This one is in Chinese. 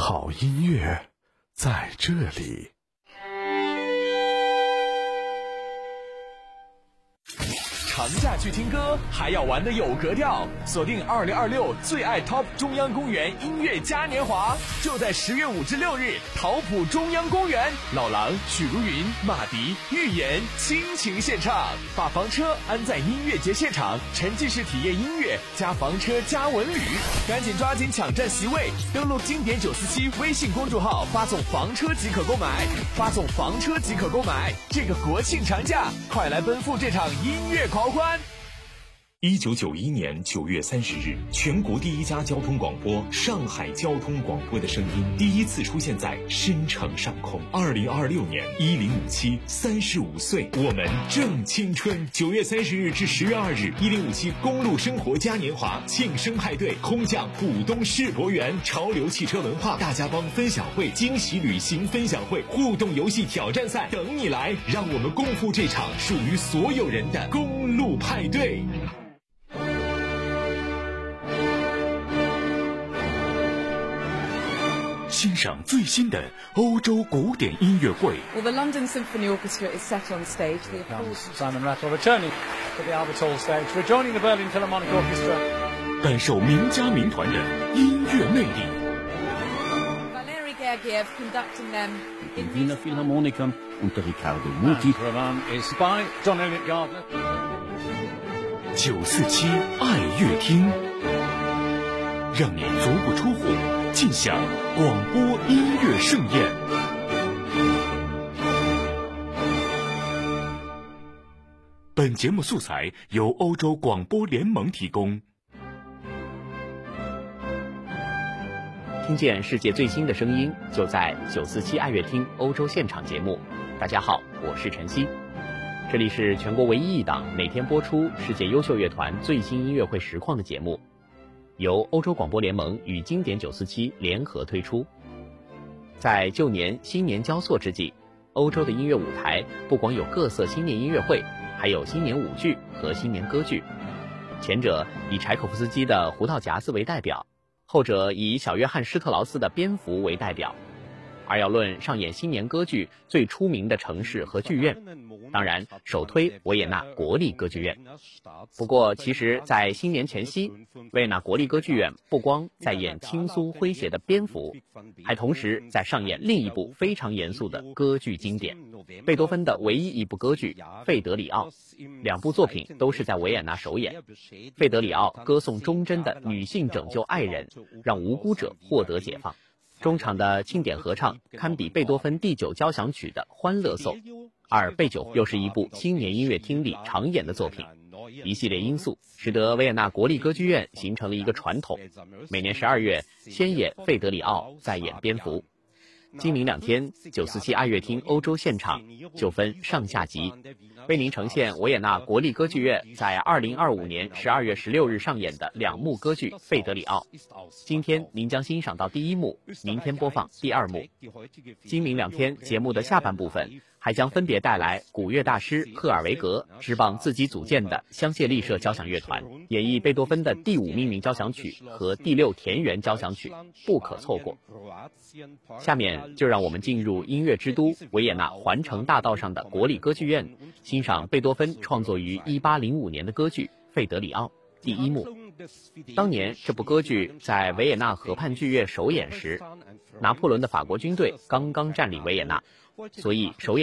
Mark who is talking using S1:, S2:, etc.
S1: 好音乐在这里。
S2: 长假去听歌，还要玩的有格调，锁定2026最爱 Top 中央公园音乐嘉年华，就在10月5至6日，桃浦中央公园，老狼、许茹芸、马迪、预言倾情献唱，把房车安在音乐节现场，沉浸式体验音乐加房车加文旅，赶紧抓紧抢占席位，登录经典947微信公众号，发送房车即可购买，发送房车即可购买。这个国庆长假，快来奔赴这场音乐狂欢
S3: ！1991年9月30日，全国第一家交通广播——上海交通广播的声音第一次出现在深城上空。2026年1057 35岁，我们正青春。9月30日至10月2日，1057公路生活嘉年华庆生派对，空降浦东世博园，潮流汽车文化大家帮分享会、惊喜旅行分享会、互动游戏挑战赛等你来，让我们共赴这场属于所有人的公路派对。欣赏最新的欧洲古典音乐会。
S4: Well, the London Symphony Orchestra is set on stage. The applause.
S5: Simon Rattle returning to the Albert Hall stage, rejoining the Berlin Philharmonic Orchestra.
S3: 感受名家名团的音乐魅力。
S4: Valery Gergiev conducting them
S6: in Wiener Philharmonicum unter Riccardo Muti.
S5: Roman is by John Elliott Gardner.
S3: 947爱乐厅，让你足不出户尽享广播音乐盛宴。本节目素材由欧洲广播联盟提供。
S7: 听见世界最新的声音，就在947爱乐厅欧洲现场节目。大家好，我是晨曦，这里是全国唯一一档每天播出世界优秀乐团最新音乐会实况的节目。由欧洲广播联盟与经典947联合推出。在旧年新年交错之际，欧洲的音乐舞台不光有各色新年音乐会，还有新年舞剧和新年歌剧。前者以柴可夫斯基的《胡桃夹子》为代表，后者以小约翰施特劳斯的《蝙蝠》为代表。而要论上演新年歌剧最出名的城市和剧院，当然首推维也纳国立歌剧院。不过其实在新年前夕，维也纳国立歌剧院不光在演轻松诙谐的蝙蝠，还同时在上演另一部非常严肃的歌剧经典，贝多芬的唯一一部歌剧《费德里奥》。两部作品都是在维也纳首演。费德里奥歌颂忠贞的女性拯救爱人，让无辜者获得解放。中场的庆典合唱堪比贝多芬第9交响曲的欢乐颂，而贝9又是一部新年音乐厅里常演的作品。一系列因素使得维也纳国立歌剧院形成了一个传统，每年12月先演费德里奥，再演蝙蝠。今明2天947爱乐厅欧洲现场就分上下集，为您呈现维也纳国立歌剧院在2025年12月16日上演的2幕歌剧《费德里奥》。今天您将欣赏到第1幕，明天播放第2幕。今明2天节目的下半部分还将分别带来古乐大师赫尔维格执棒自己组建的香榭丽舍交响乐团，演绎贝多芬的第5命运交响曲和第6田园交响曲，不可错过。下面就让我们进入音乐之都维也纳环城大道上的国立歌剧院，欣赏贝多芬创作于1805年的歌剧《费德里奥》第1幕。当年这部歌剧在维也纳河畔剧院首演时，拿破仑的法国军队刚刚占领维也纳，所以首演